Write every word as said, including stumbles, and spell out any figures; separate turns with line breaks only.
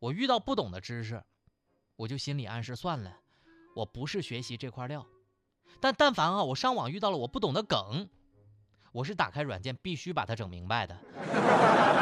我遇到不懂的知识，我就心理暗示算了，我不是学习这块料。但但凡啊，我上网遇到了我不懂的梗，我是打开软件必须把它整明白的。